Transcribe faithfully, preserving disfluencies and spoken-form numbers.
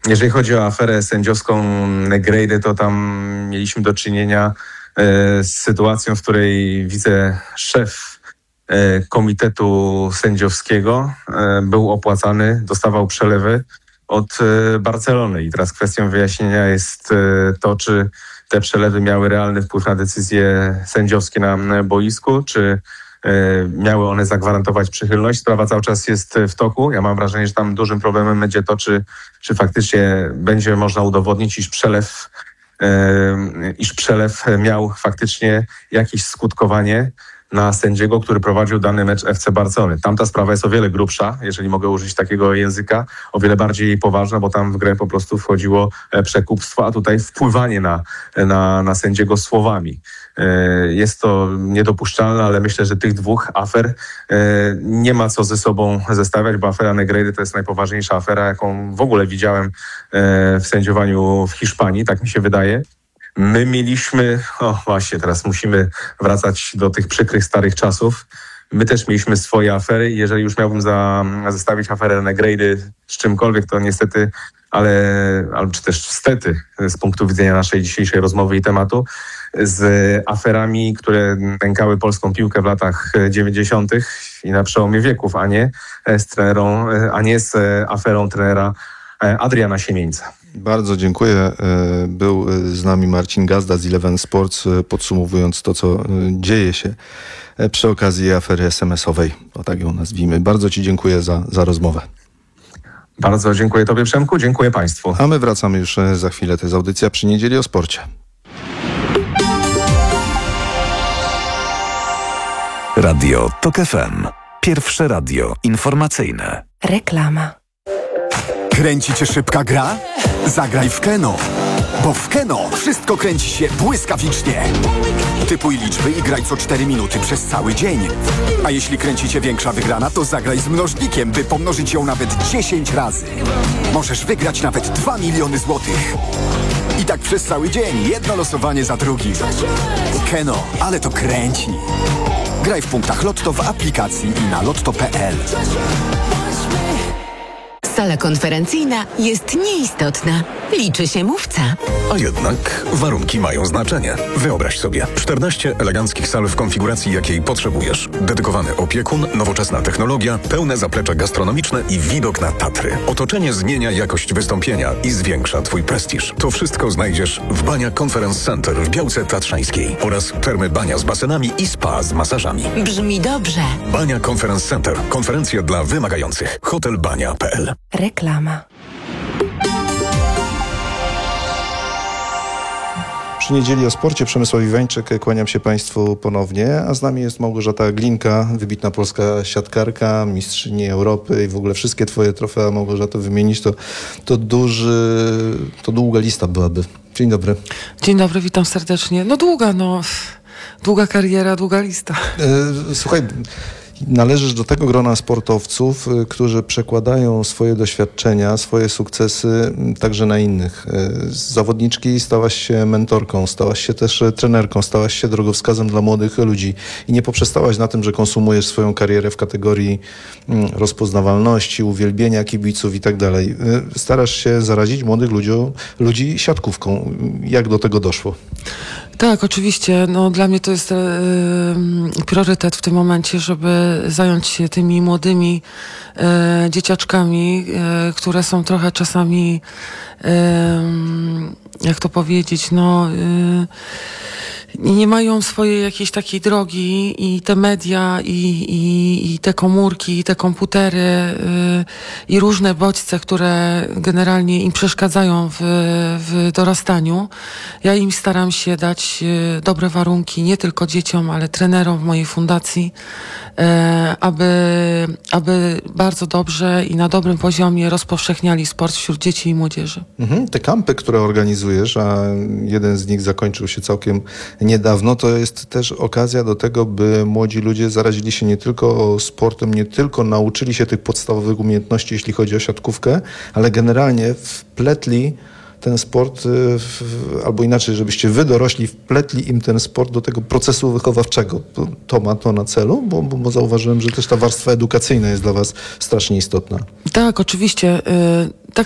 jeżeli chodzi o aferę sędziowską Negreidy, to tam mieliśmy do czynienia z sytuacją, w której wiceszef komitetu sędziowskiego był opłacany, dostawał przelewy od Barcelony. I teraz kwestią wyjaśnienia jest to, czy te przelewy miały realny wpływ na decyzje sędziowskie na boisku, czy miały one zagwarantować przychylność. Sprawa cały czas jest w toku. Ja mam wrażenie, że tam dużym problemem będzie to, czy, czy faktycznie będzie można udowodnić, iż przelew, iż przelew miał faktycznie jakieś skutkowanie na sędziego, który prowadził dany mecz F C Barcelony. Tamta sprawa jest o wiele grubsza, jeżeli mogę użyć takiego języka, o wiele bardziej poważna, bo tam w grę po prostu wchodziło przekupstwo, a tutaj wpływanie na, na, na sędziego słowami. Jest to niedopuszczalne, ale myślę, że tych dwóch afer nie ma co ze sobą zestawiać, bo afera Negreidy to jest najpoważniejsza afera, jaką w ogóle widziałem w sędziowaniu w Hiszpanii, tak mi się wydaje. My mieliśmy, o właśnie, teraz musimy wracać do tych przykrych, starych czasów. My też mieliśmy swoje afery i jeżeli już miałbym za, zestawić aferę Negreidy z czymkolwiek, to niestety, ale, ale czy też wstety z punktu widzenia naszej dzisiejszej rozmowy i tematu, z aferami, które nękały polską piłkę w latach dziewięćdziesiątych i na przełomie wieków, a nie z trenerą, a nie z aferą trenera Adriana Siemieńca. Bardzo dziękuję. Był z nami Marcin Gazda z Eleven Sports, podsumowując to, co dzieje się przy okazji afery es em esowej, o tak ją nazwijmy. Bardzo Ci dziękuję za, za rozmowę. Bardzo dziękuję Tobie, Przemku, dziękuję Państwu. A my wracamy już za chwilę. To jest audycja Przy Niedzieli o sporcie. Radio Tok F M. Pierwsze radio informacyjne. Reklama. Kręci Cię szybka gra? Zagraj w Keno. Bo w Keno wszystko kręci się błyskawicznie. Typuj liczby i graj co cztery minuty przez cały dzień. A jeśli kręci Cię większa wygrana, to zagraj z mnożnikiem, by pomnożyć ją nawet dziesięć razy. Możesz wygrać nawet dwa miliony złotych. I tak przez cały dzień, jedno losowanie za drugim. Keno, ale to kręci. Graj w punktach Lotto w aplikacji i na lotto kropka p l. Sala konferencyjna jest nieistotna. Liczy się mówca. A jednak warunki mają znaczenie. Wyobraź sobie czternaście eleganckich sal w konfiguracji, jakiej potrzebujesz. Dedykowany opiekun, nowoczesna technologia, pełne zaplecze gastronomiczne i widok na Tatry. Otoczenie zmienia jakość wystąpienia i zwiększa Twój prestiż. To wszystko znajdziesz w Bania Conference Center w Białce Tatrzańskiej oraz termy Bania z basenami i spa z masażami. Brzmi dobrze. Bania Conference Center. Konferencje dla wymagających. hotel bania kropka p l. Reklama. Przy Niedzieli o sporcie Przemysław Iwańczyk, kłaniam się Państwu ponownie, a z nami jest Małgorzata Glinka, wybitna polska siatkarka, mistrzyni Europy i w ogóle wszystkie Twoje trofea, Małgorzato, wymienić to, to duży, to długa lista byłaby. Dzień dobry. Dzień dobry, witam serdecznie. No długa, no, długa kariera, długa lista. E, słuchaj, należysz do tego grona sportowców, którzy przekładają swoje doświadczenia, swoje sukcesy także na innych. Z zawodniczki stałaś się mentorką, stałaś się też trenerką, stałaś się drogowskazem dla młodych ludzi i nie poprzestałaś na tym, że konsumujesz swoją karierę w kategorii rozpoznawalności, uwielbienia kibiców i tak dalej. Starasz się zarazić młodych ludzi, ludzi siatkówką. Jak do tego doszło? Tak, oczywiście. No, dla mnie to jest e, priorytet w tym momencie, żeby zająć się tymi młodymi e, dzieciaczkami, e, które są trochę czasami, e, jak to powiedzieć, no... E, i nie mają swojej jakiejś takiej drogi i te media, i, i, i te komórki, i te komputery, yy, i różne bodźce, które generalnie im przeszkadzają w, w dorastaniu. Ja im staram się dać yy, dobre warunki, nie tylko dzieciom, ale trenerom w mojej fundacji, yy, aby, aby bardzo dobrze i na dobrym poziomie rozpowszechniali sport wśród dzieci i młodzieży. Mhm, te kampy, które organizujesz, a jeden z nich zakończył się całkiem niedawno, to jest też okazja do tego, by młodzi ludzie zarazili się nie tylko sportem, nie tylko nauczyli się tych podstawowych umiejętności, jeśli chodzi o siatkówkę, ale generalnie wpletli ten sport, w, albo inaczej, żebyście wy dorośli wpletli im ten sport do tego procesu wychowawczego. To ma to na celu, bo, bo, bo zauważyłem, że też ta warstwa edukacyjna jest dla was strasznie istotna. Tak, oczywiście.